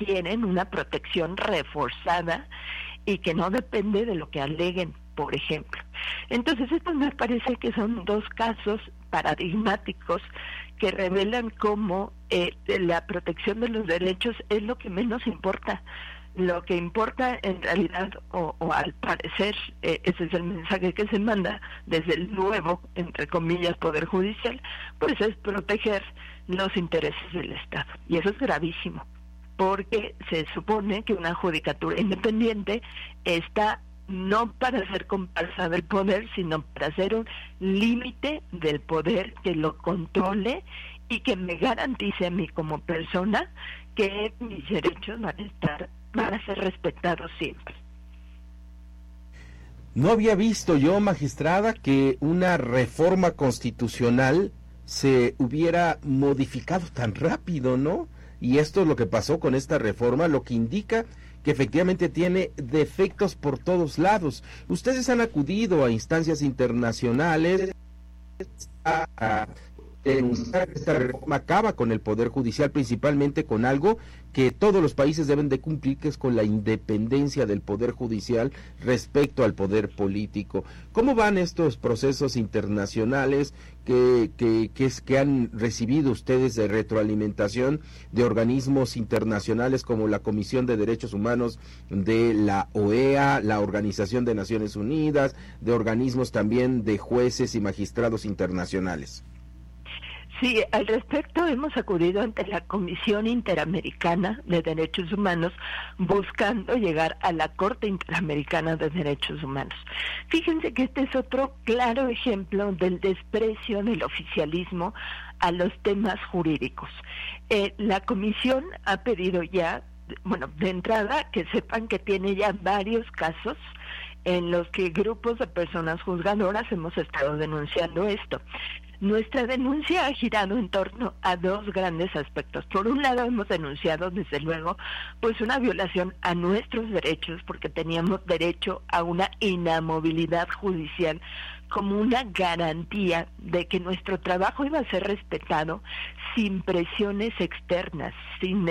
requieren una protección reforzada y que no depende de lo que aleguen, por ejemplo. Entonces, estos me parece que son dos casos paradigmáticos que revelan cómo la protección de los derechos es lo que menos importa. Lo que importa en realidad, o al parecer, ese es el mensaje que se manda desde el nuevo, entre comillas, Poder Judicial, pues es proteger los intereses del Estado. Y eso es gravísimo, porque se supone que una judicatura independiente está no para ser comparsa del poder, sino para ser un límite del poder que lo controle y que me garantice a mí como persona que mis derechos van a ser respetados siempre. No había visto yo, magistrada, que una reforma constitucional se hubiera modificado tan rápido, ¿no? Y esto es lo que pasó con esta reforma, lo que indica que efectivamente tiene defectos por todos lados. Ustedes han acudido a instancias internacionales a denunciar que esta reforma acaba con el Poder Judicial, principalmente con algo que todos los países deben de cumplir, que es con la independencia del Poder Judicial respecto al poder político. ¿Cómo van estos procesos internacionales que han recibido ustedes de retroalimentación de organismos internacionales como la Comisión de Derechos Humanos de la OEA, la Organización de Naciones Unidas, de organismos también de jueces y magistrados internacionales? Sí, al respecto hemos acudido ante la Comisión Interamericana de Derechos Humanos buscando llegar a la Corte Interamericana de Derechos Humanos. Fíjense que este es otro claro ejemplo del desprecio del oficialismo a los temas jurídicos. La Comisión ha pedido ya, de entrada, que sepan que tiene ya varios casos en los que grupos de personas juzgadoras hemos estado denunciando esto. Nuestra denuncia ha girado en torno a dos grandes aspectos. Por un lado, hemos denunciado, desde luego, pues una violación a nuestros derechos, porque teníamos derecho a una inamovilidad judicial como una garantía de que nuestro trabajo iba a ser respetado sin presiones externas, sin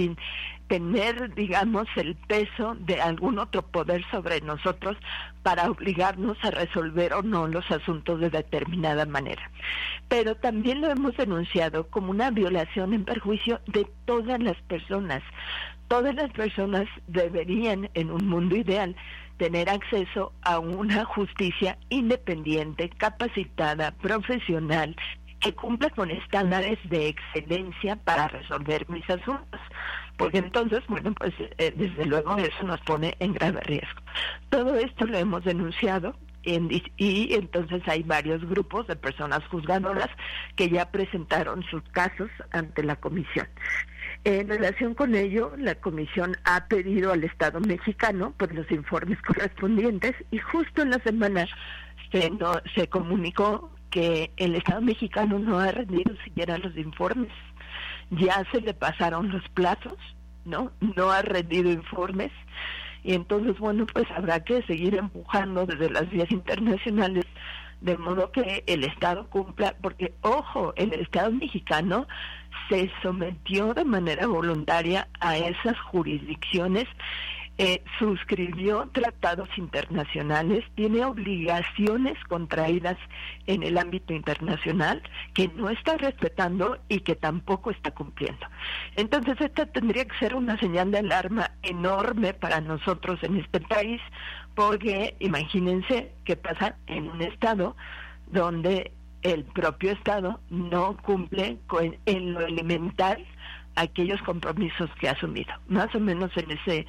tener, digamos, el peso de algún otro poder sobre nosotros para obligarnos a resolver o no los asuntos de determinada manera. Pero también lo hemos denunciado como una violación en perjuicio de todas las personas. Todas las personas deberían, en un mundo ideal, tener acceso a una justicia independiente, capacitada, profesional, que cumpla con estándares de excelencia para resolver mis asuntos, porque entonces, desde luego eso nos pone en grave riesgo. Todo esto lo hemos denunciado y entonces hay varios grupos de personas juzgadoras que ya presentaron sus casos ante la comisión. En relación con ello, la comisión ha pedido al Estado mexicano pues los informes correspondientes y justo en la semana se comunicó que el Estado mexicano no ha rendido siquiera los informes. Ya se le pasaron los plazos, no ha rendido informes, y entonces pues habrá que seguir empujando desde las vías internacionales de modo que el Estado cumpla, porque ojo, el Estado mexicano se sometió de manera voluntaria a esas jurisdicciones, suscribió tratados internacionales, tiene obligaciones contraídas en el ámbito internacional que no está respetando y que tampoco está cumpliendo. Entonces esta tendría que ser una señal de alarma enorme para nosotros en este país, porque imagínense qué pasa en un estado donde el propio Estado no cumple en lo elemental aquellos compromisos que ha asumido. Más o menos en ese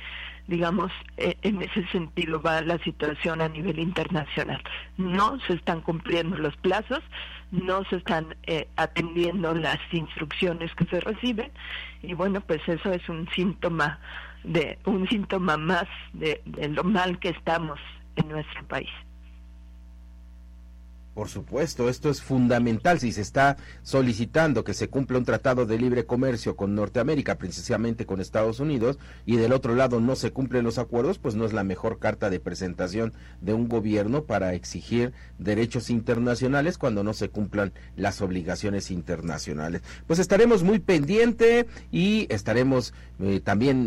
sentido va la situación a nivel internacional. No se están cumpliendo los plazos, no se están atendiendo las instrucciones que se reciben, y pues eso es un síntoma más de lo mal que estamos en nuestro país. Por supuesto, esto es fundamental. Si se está solicitando que se cumpla un tratado de libre comercio con Norteamérica, precisamente con Estados Unidos, y del otro lado no se cumplen los acuerdos, pues no es la mejor carta de presentación de un gobierno para exigir derechos internacionales cuando no se cumplan las obligaciones internacionales. Pues estaremos muy pendientes y estaremos también